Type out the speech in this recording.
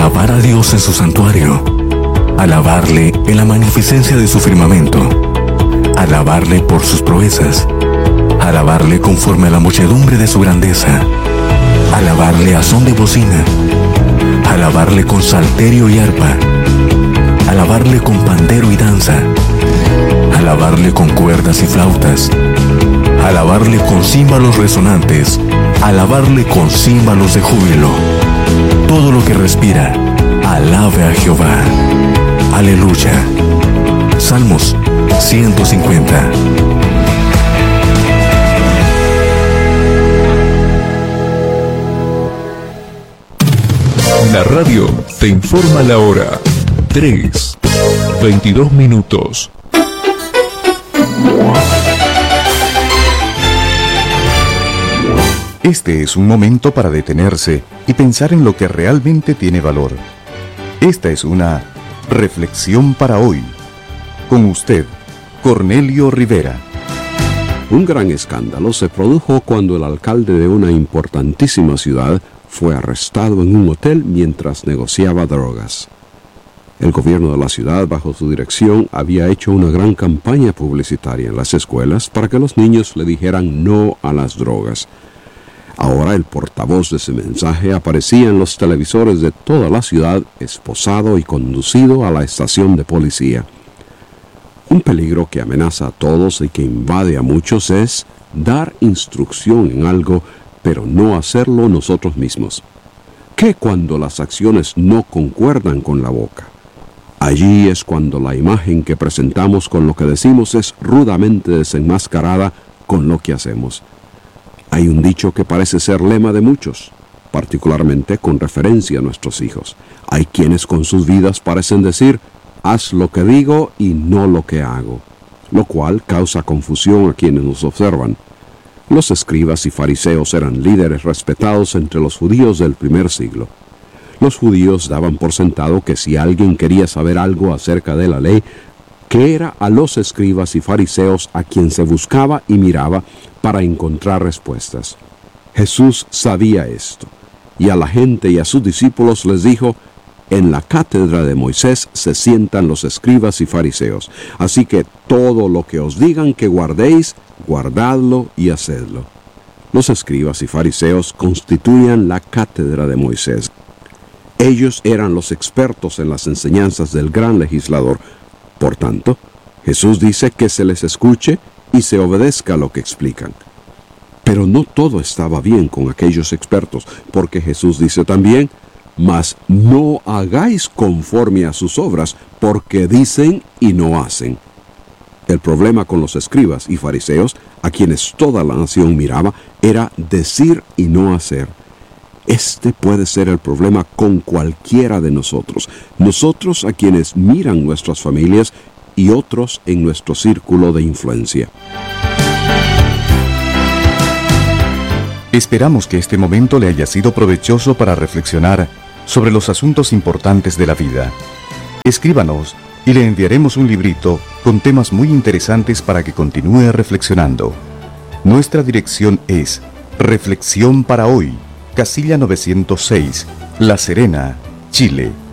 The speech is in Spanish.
alabar a Dios en su santuario, alabarle en la magnificencia de su firmamento, alabarle por sus proezas, alabarle conforme a la muchedumbre de su grandeza, alabarle a son de bocina, alabarle con salterio y arpa, alabarle con pandero y danza, alabarle con cuerdas y flautas, alabarle con címbalos resonantes, alabarle con címbalos de júbilo. Todo lo que respira, alabe a Jehová. Aleluya. Salmos 150. La radio te informa la hora. 3:22 minutos. Este es un momento para detenerse y pensar en lo que realmente tiene valor. Esta es una reflexión para hoy. Con usted, Cornelio Rivera. Un gran escándalo se produjo cuando el alcalde de una importantísima ciudad fue arrestado en un hotel mientras negociaba drogas. El gobierno de la ciudad, bajo su dirección, había hecho una gran campaña publicitaria en las escuelas para que los niños le dijeran no a las drogas. Ahora el portavoz de ese mensaje aparecía en los televisores de toda la ciudad, esposado y conducido a la estación de policía. Un peligro que amenaza a todos y que invade a muchos es dar instrucción en algo, pero no hacerlo nosotros mismos. ¿Qué cuando las acciones no concuerdan con la boca? Allí es cuando la imagen que presentamos con lo que decimos es rudamente desenmascarada con lo que hacemos. Hay un dicho que parece ser lema de muchos, particularmente con referencia a nuestros hijos. Hay quienes con sus vidas parecen decir, haz lo que digo y no lo que hago, lo cual causa confusión a quienes nos observan. Los escribas y fariseos eran líderes respetados entre los judíos del primer siglo. Los judíos daban por sentado que si alguien quería saber algo acerca de la ley, que era a los escribas y fariseos a quien se buscaba y miraba para encontrar respuestas. Jesús sabía esto, y a la gente y a sus discípulos les dijo, en la cátedra de Moisés se sientan los escribas y fariseos, así que todo lo que os digan que guardéis, guardadlo y hacedlo. Los escribas y fariseos constituían la cátedra de Moisés. Ellos eran los expertos en las enseñanzas del gran legislador. Por tanto, Jesús dice que se les escuche y se obedezca lo que explican. Pero no todo estaba bien con aquellos expertos, porque Jesús dice también, mas no hagáis conforme a sus obras, porque dicen y no hacen. El problema con los escribas y fariseos, a quienes toda la nación miraba, era decir y no hacer. Este puede ser el problema con cualquiera de nosotros a quienes miran nuestras familias y otros en nuestro círculo de influencia. Esperamos que este momento le haya sido provechoso para reflexionar sobre los asuntos importantes de la vida. Escríbanos y le enviaremos un librito con temas muy interesantes para que continúe reflexionando. Nuestra dirección es Reflexión para Hoy, Casilla 906, La Serena, Chile,